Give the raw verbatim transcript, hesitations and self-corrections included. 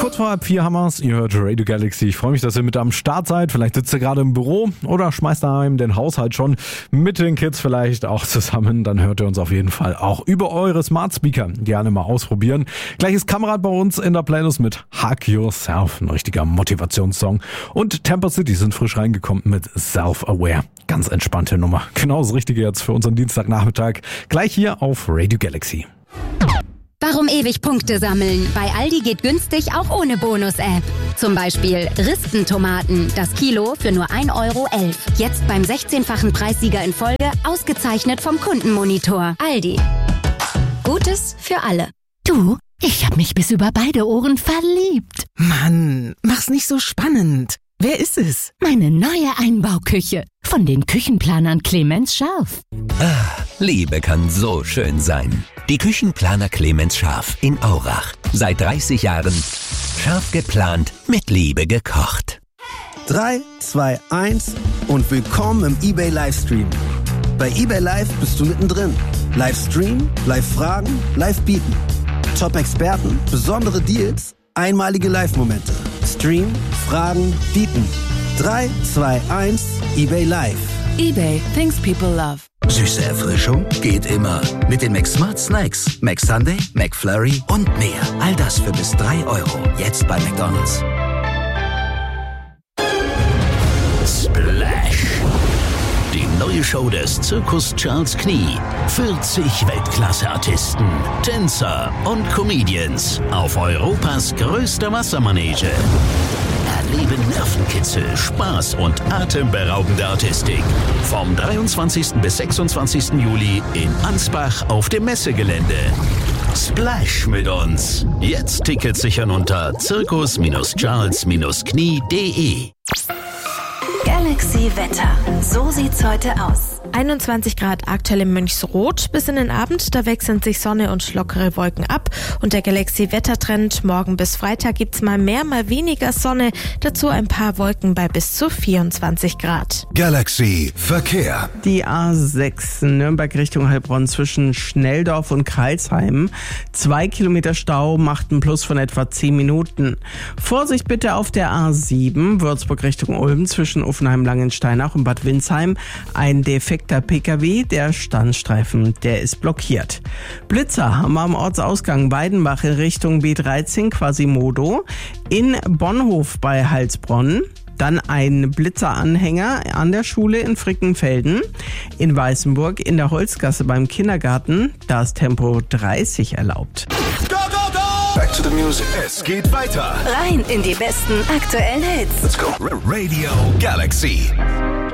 Kurz vor halb vier haben wir's. Ihr hört Radio Galaxy. Ich freue mich, dass ihr mit am Start seid. Vielleicht sitzt ihr gerade im Büro oder schmeißt daheim den Haushalt schon mit den Kids vielleicht auch zusammen. Dann hört ihr uns auf jeden Fall auch über eure Smart Speaker. Gerne mal ausprobieren. Gleich ist Kamerad bei uns in der Playlist mit Hug Yourself. Ein richtiger Motivationssong. Und Temper City sind frisch reingekommen mit Self-Aware. Ganz entspannte Nummer. Genau das Richtige jetzt für unseren Dienstagnachmittag. Gleich hier auf Radio Galaxy. Warum ewig Punkte sammeln? Bei Aldi geht günstig auch ohne Bonus-App. Zum Beispiel Rispentomaten, das Kilo für nur ein Euro elf. Jetzt beim sechzehnfachen Preissieger in Folge, ausgezeichnet vom Kundenmonitor. Aldi. Gutes für alle. Du, ich hab mich bis über beide Ohren verliebt. Mann, mach's nicht so spannend. Wer ist es? Meine neue Einbauküche. Von den Küchenplanern Clemens Scharf. Ah, Liebe kann so schön sein. Die Küchenplaner Clemens Scharf in Aurach. Seit dreißig Jahren scharf geplant, mit Liebe gekocht. drei, zwei, eins und willkommen im eBay Livestream. Bei eBay Live bist du mittendrin. Livestream, Live-Fragen, Live-Bieten. Top-Experten, besondere Deals, einmalige Live-Momente. Stream, Fragen, Bieten. drei, zwei, eins, eBay Live. eBay, things people love. Süße Erfrischung geht immer. Mit den McSmart Snacks. McSunday, McFlurry und mehr. All das für bis drei Euro. Jetzt bei McDonald's. Splash. Die neue Show des Zirkus Charles Knie. vierzig Weltklasse-Artisten, Tänzer und Comedians auf Europas größter Wassermanege. Erleben Nervenkitzel, Spaß und atemberaubende Artistik. Vom dreiundzwanzigsten bis sechsundzwanzigsten Juli in Ansbach auf dem Messegelände. Splash mit uns. Jetzt Tickets sichern unter zirkus Charles Knie punkt de. Galaxy Wetter. So sieht's heute aus. einundzwanzig Grad aktuell in Mönchsroth. Bis in den Abend, da wechseln sich Sonne und lockere Wolken ab. Und der Galaxy-Wettertrend, morgen bis Freitag gibt's mal mehr, mal weniger Sonne. Dazu ein paar Wolken bei bis zu vierundzwanzig Grad. Galaxy Verkehr. Die A sechs Nürnberg Richtung Heilbronn zwischen Schnelldorf und Crailsheim. Zwei Kilometer Stau macht einen Plus von etwa zehn Minuten. Vorsicht bitte auf der A sieben Würzburg Richtung Ulm zwischen Uffenheim-Langensteinach und Bad Windsheim. Ein defekter Pkw, der Standstreifen, der ist blockiert. Blitzer haben wir am Ortsausgang Weidenbach in Richtung B dreizehn Quasimodo. In Bonhof bei Heilsbronn. Dann ein Blitzeranhänger an der Schule in Frickenfelden. In Weißenburg in der Holzgasse beim Kindergarten. Da ist Tempo dreißig erlaubt. Go, go, go! Back to the music. Es geht weiter. Rein in die besten aktuellen Hits. Let's go. Radio Galaxy.